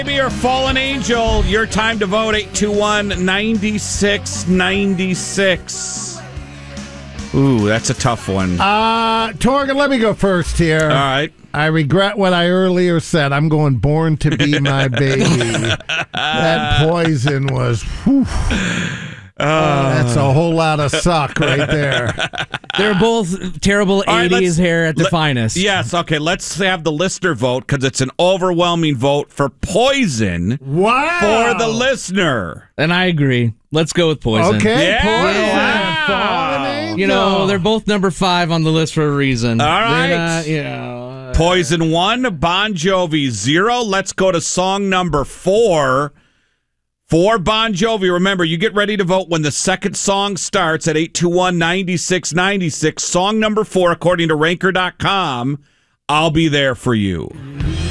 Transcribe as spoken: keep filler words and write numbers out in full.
Maybe you're a fallen angel. Your time to vote, eight two one, nine six nine six. Ooh, that's a tough one. Uh, Torgen, let me go first here. All right. I regret what I earlier said. I'm going Born to Be My Baby. That Poison was, whew. Uh, That's a whole lot of suck right there. They're both terrible All right, eighties hair at the let, finest. Yes, okay, let's have the listener vote because it's an overwhelming vote for Poison. Wow. For the listener. And I agree. Let's go with Poison. Okay, yeah. Poison. Wow. Fallen Angel. You know, they're both number five on the list for a reason. All right. They're not, you know, uh, Poison one, Bon Jovi zero. Let's go to song number four. For Bon Jovi, remember, you get ready to vote when the second song starts at eight two one, nine six nine six. Song number four, according to ranker dot com, I'll Be There For You.